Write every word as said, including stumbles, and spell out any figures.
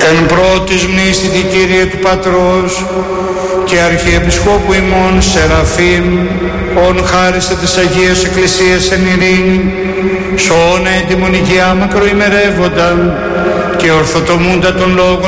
Εν πρώτης μνήσθητη Κύριε του Πατρός και Αρχιεπισκόπου ημών Σεραφείμ, ον χάριστε της Αγίας Εκκλησίας εν ειρήνη, σώνα εντιμονικιά μακροημερεύοντα και ορθοτομούντα των λόγων